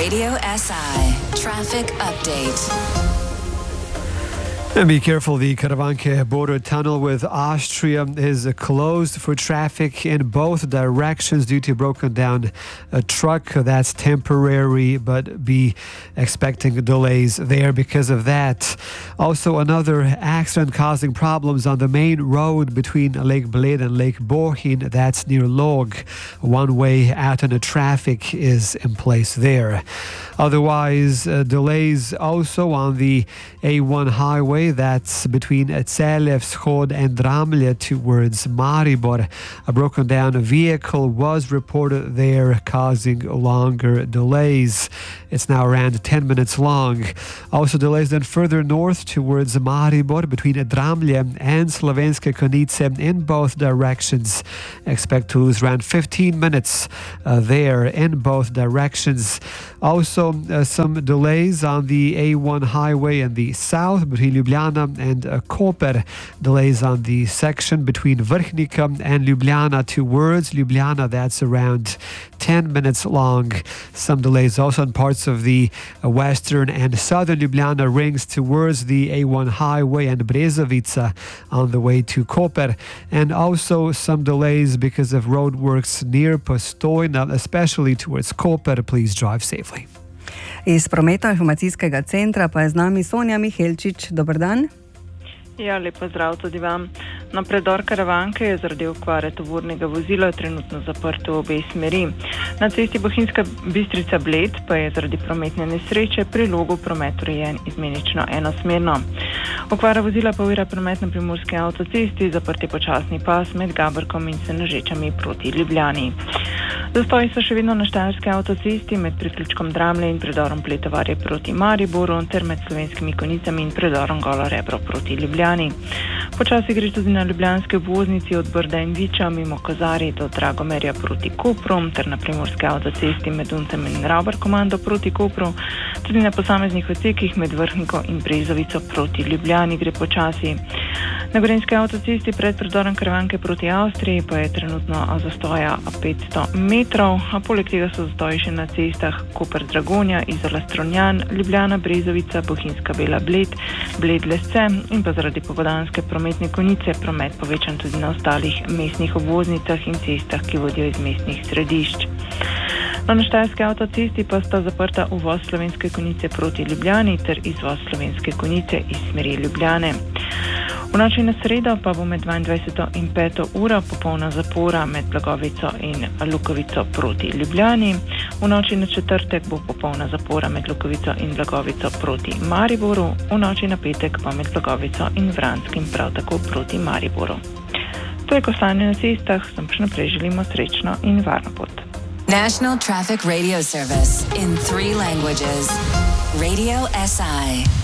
Radio SI Traffic Update. And be careful, the Karavanke border tunnel with Austria is closed for traffic in both directions due to broken down a truck. That's temporary, but be expecting delays there because of that. Also, another accident causing problems on the main road between Lake Bled and Lake Bohin. That's near Log. One way out in the traffic is in place there. Otherwise, delays also on the A1 highway. That's between Celje, Vzhod and Dramlje towards Maribor. A broken down vehicle was reported there, causing longer delays. It's now around 10 minutes long. Also delays then further north towards Maribor between Dramlje and Slovenske Konjice in both directions. Expect to lose around 15 minutes there in both directions. Also some delays on the A1 highway in the south between Ljubljana and Koper. Delays on the section between Vrhnika and Ljubljana towards Ljubljana. That's around 10 minutes long. Some delays also on parts of the western and southern Ljubljana rings towards the A1 highway and Brezovica on the way to Koper. And also some delays because of roadworks near Postojna, especially towards Koper. Please drive safely. Iz prometno-informacijskega centra pa je z nami Sonja Mihelčič. Dober dan. Ja, lep pozdrav tudi vam. Na predor Karavanke je zaradi okvare tovornega vozila trenutno zaprto v obe smeri. Na cesti Bohinjska Bistrica-Bled pa je zaradi prometne nesreče pri Logu promet urejen izmenično enosmerno. Okvara vozila pa ovira promet na primorski avtocesti, zaprt je počasni pas med Gabrkom in Senožečami proti Ljubljani. Zastoji so še vedno na štajerski avtocesti med priključkom Dramlje in predorom Pletovarje proti Mariboru ter med Slovenskimi Konjicami in predorom Golo Rebro proti Ljubljani. Počasi gre tudi na ljubljanski obvoznici od Brda in Viča mimo Kozarij do Dragomerja proti Kopru ter na primorski avtocesti med Uncem in Ravbarkomando proti Kopru. Tudi na posameznih odsekih med Vrhniko in Brezovico proti Ljubljani gre počasi. Na gorenjski avtocesti pred predorom Karavanke proti Avstriji pa je trenutno zastoja 500 metrov, a poleg tega so zastoji še na cestah Koper-Dragonja, Izola-Strunjan, Ljubljana-Brezovica, Bohinjska Bela-Bled, Bled-Lesce in pa zaradi popoldanske prometne konice promet povečan tudi na ostalih mestnih obvoznicah in cestah, ki vodijo iz mestnih središč. Na štajerski avtocesti pa sta zaprta uvoz Slovenske Konjice proti Ljubljani ter izvoz Slovenske Konjice iz smeri Ljubljane. V noči na sredo pa bo med 22. in 5. uro popolna zapora med Blagovico in Lukovico proti Ljubljani. V noči na četrtek bo popolna zapora med Lukovico in Blagovico proti Mariboru. V noči na petek pa med Blagovico in Vranskim prav tako proti Mariboru. To je stanje na cestah, sem pa še naprej želimo srečno in varno pot. National Traffic Radio Service in 3 languages. Radio SI.